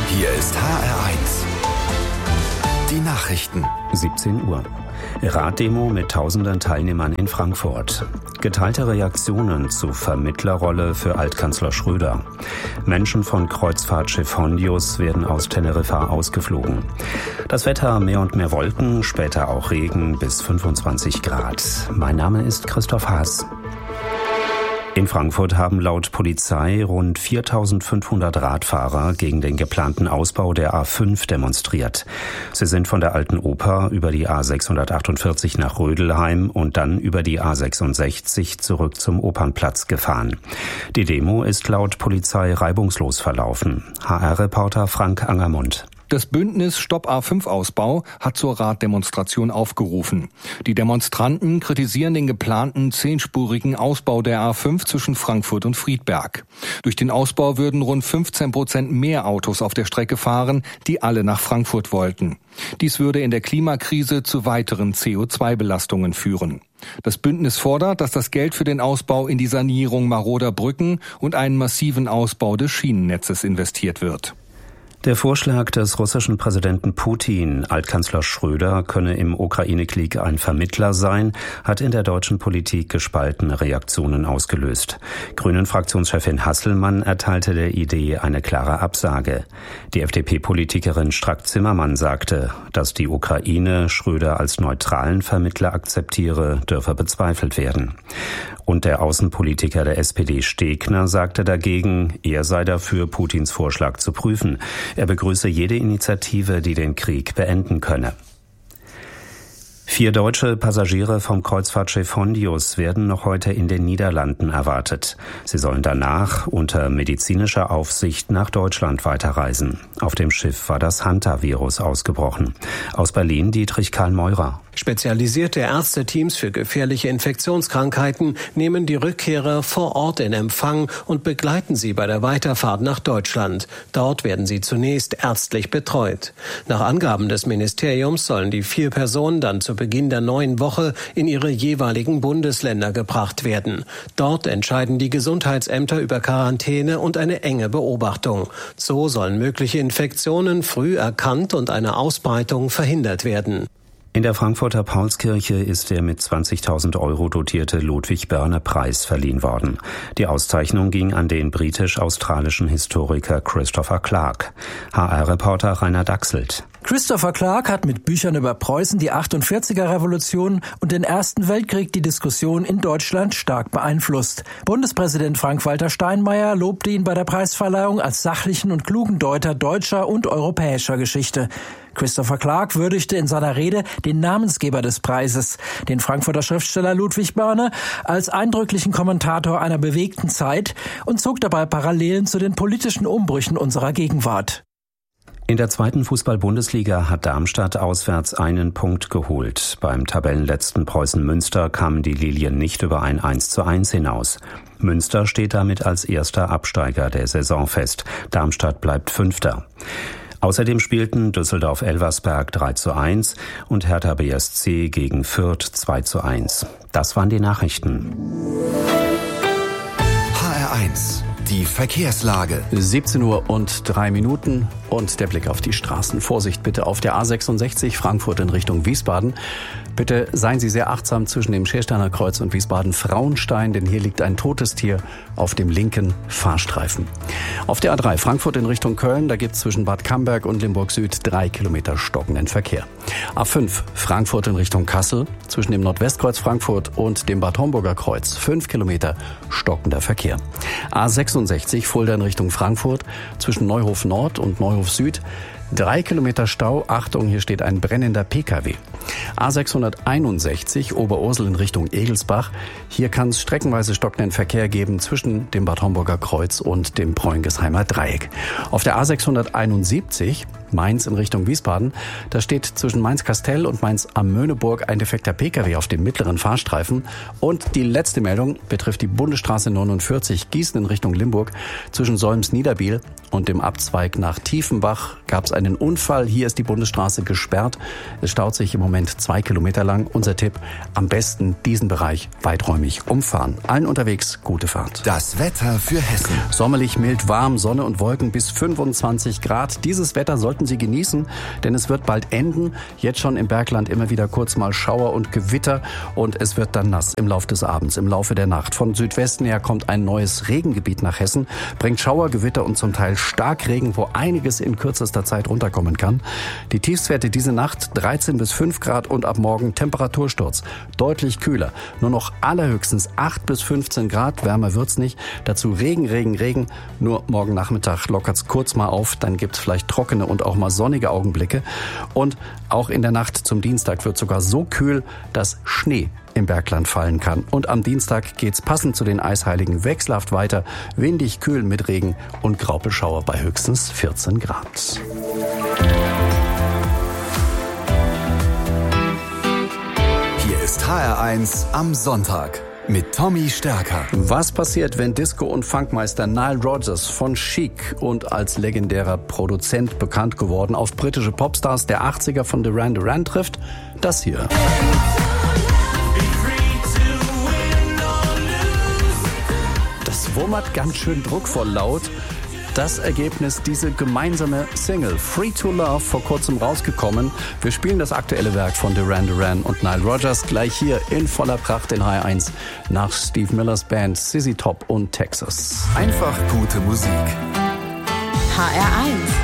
Hier ist HR1. Die Nachrichten. 17 Uhr. Raddemo mit tausenden Teilnehmern in Frankfurt. Geteilte Reaktionen zu Vermittlerrolle für Altkanzler Schröder. Menschen von Kreuzfahrtschiff Hondius werden aus Teneriffa ausgeflogen. Das Wetter: mehr und mehr Wolken, später auch Regen bis 25 Grad. Mein Name ist Christoph Haas. In Frankfurt haben laut Polizei rund 4.500 Radfahrer gegen den geplanten Ausbau der A5 demonstriert. Sie sind von der Alten Oper über die A648 nach Rödelheim und dann über die A66 zurück zum Opernplatz gefahren. Die Demo ist laut Polizei reibungslos verlaufen. HR-Reporter Frank Angermund. Das Bündnis Stopp A5-Ausbau hat zur Raddemonstration aufgerufen. Die Demonstranten kritisieren den geplanten 10-spurigen Ausbau der A5 zwischen Frankfurt und Friedberg. Durch den Ausbau würden rund 15% mehr Autos auf der Strecke fahren, die alle nach Frankfurt wollten. Dies würde in der Klimakrise zu weiteren CO2-Belastungen führen. Das Bündnis fordert, dass das Geld für den Ausbau in die Sanierung maroder Brücken und einen massiven Ausbau des Schienennetzes investiert wird. Der Vorschlag des russischen Präsidenten Putin, Altkanzler Schröder könne im Ukraine-Krieg ein Vermittler sein, hat in der deutschen Politik gespaltene Reaktionen ausgelöst. Grünen-Fraktionschefin Hasselmann erteilte der Idee eine klare Absage. Die FDP-Politikerin Strack-Zimmermann sagte, dass die Ukraine Schröder als neutralen Vermittler akzeptiere, dürfe bezweifelt werden. Und der Außenpolitiker der SPD Stegner sagte dagegen, er sei dafür, Putins Vorschlag zu prüfen. Er begrüße jede Initiative, die den Krieg beenden könne. 4 deutsche Passagiere vom Kreuzfahrtschiff Hondius werden noch heute in den Niederlanden erwartet. Sie sollen danach unter medizinischer Aufsicht nach Deutschland weiterreisen. Auf dem Schiff war das Hantavirus ausgebrochen. Aus Berlin Dietrich Karl Meurer. Spezialisierte Ärzteteams für gefährliche Infektionskrankheiten nehmen die Rückkehrer vor Ort in Empfang und begleiten sie bei der Weiterfahrt nach Deutschland. Dort werden sie zunächst ärztlich betreut. Nach Angaben des Ministeriums sollen die 4 Personen dann zu Beginn der neuen Woche in ihre jeweiligen Bundesländer gebracht werden. Dort entscheiden die Gesundheitsämter über Quarantäne und eine enge Beobachtung. So sollen mögliche Infektionen früh erkannt und eine Ausbreitung verhindert werden. In der Frankfurter Paulskirche ist der mit 20.000 € dotierte Ludwig-Börne-Preis verliehen worden. Die Auszeichnung ging an den britisch-australischen Historiker Christopher Clark. HR-Reporter Rainer Dachselt. Christopher Clark hat mit Büchern über Preußen, die 48er-Revolution und den Ersten Weltkrieg die Diskussion in Deutschland stark beeinflusst. Bundespräsident Frank-Walter Steinmeier lobte ihn bei der Preisverleihung als sachlichen und klugen Deuter deutscher und europäischer Geschichte. Christopher Clark würdigte in seiner Rede den Namensgeber des Preises, den Frankfurter Schriftsteller Ludwig Börne, als eindrücklichen Kommentator einer bewegten Zeit und zog dabei Parallelen zu den politischen Umbrüchen unserer Gegenwart. In der 2. Fußball-Bundesliga hat Darmstadt auswärts einen Punkt geholt. Beim Tabellenletzten Preußen Münster kamen die Lilien nicht über ein 1:1 hinaus. Münster steht damit als erster Absteiger der Saison fest. Darmstadt bleibt 5. Außerdem spielten Düsseldorf-Elversberg 3:1 und Hertha BSC gegen Fürth 2:1. Das waren die Nachrichten. HR1. Die Verkehrslage. 17 Uhr und 3 Minuten und der Blick auf die Straßen. Vorsicht bitte auf der A66 Frankfurt in Richtung Wiesbaden. Bitte seien Sie sehr achtsam zwischen dem Schiersteiner Kreuz und Wiesbaden-Frauenstein, denn hier liegt ein totes Tier auf dem linken Fahrstreifen. Auf der A3 Frankfurt in Richtung Köln, da gibt es zwischen Bad Camberg und Limburg Süd 3 Kilometer stockenden Verkehr. A5 Frankfurt in Richtung Kassel, zwischen dem Nordwestkreuz Frankfurt und dem Bad Homburger Kreuz 5 Kilometer stockender Verkehr. A66 Fulda in Richtung Frankfurt, zwischen Neuhof Nord und Neuhof Süd 3 Kilometer Stau. Achtung, hier steht ein brennender Pkw. A661 Oberursel in Richtung Egelsbach. Hier kann es streckenweise stockenden Verkehr geben zwischen dem Bad Homburger Kreuz und dem Preungesheimer Dreieck. Auf der A671 Mainz in Richtung Wiesbaden, da steht zwischen Mainz-Kastell und Mainz-am-Möhneburg ein defekter Pkw auf dem mittleren Fahrstreifen. Und die letzte Meldung betrifft die Bundesstraße 49 Gießen in Richtung Limburg. Zwischen Solms-Niederbiel und dem Abzweig nach Tiefenbach gab es einen Unfall. Hier ist die Bundesstraße gesperrt. Es staut sich im Moment 2 Kilometer lang. Unser Tipp, am besten diesen Bereich weiträumig umfahren. Allen unterwegs gute Fahrt. Das Wetter für Hessen. Sommerlich, mild, warm, Sonne und Wolken bis 25 Grad. Dieses Wetter sollten Sie genießen, denn es wird bald enden. Jetzt schon im Bergland immer wieder kurz mal Schauer und Gewitter und es wird dann nass im Laufe des Abends, im Laufe der Nacht. Von Südwesten her kommt ein neues Regengebiet nach Hessen, bringt Schauer, Gewitter und zum Teil Starkregen, wo einiges in kürzester Zeit runterkommen kann. Die Tiefstwerte diese Nacht 13 bis 5 Grad und ab morgen Temperatursturz. Deutlich kühler. Nur noch allerhöchstens 8 bis 15 Grad. Wärmer wird's nicht. Dazu Regen, Regen, Regen. Nur morgen Nachmittag lockert's kurz mal auf. Dann gibt's vielleicht trockene und auch mal sonnige Augenblicke. Und auch in der Nacht zum Dienstag wird sogar so kühl, dass Schnee im Bergland fallen kann. Und am Dienstag geht's passend zu den Eisheiligen wechselhaft weiter. Windig, kühl mit Regen und Graupelschauer bei höchstens 14 Grad. Hier ist HR1 am Sonntag mit Tommy Stärker. Was passiert, wenn Disco- und Funkmeister Nile Rodgers von Chic und als legendärer Produzent bekannt geworden auf britische Popstars der 80er von Duran Duran trifft? Das hier. Das wummert ganz schön druckvoll laut. Das Ergebnis, diese gemeinsame Single Free to Love, vor kurzem rausgekommen. Wir spielen das aktuelle Werk von Duran Duran und Nile Rodgers gleich hier in voller Pracht in HR1 nach Steve Millers Band ZZ Top und Texas. Einfach gute Musik. HR1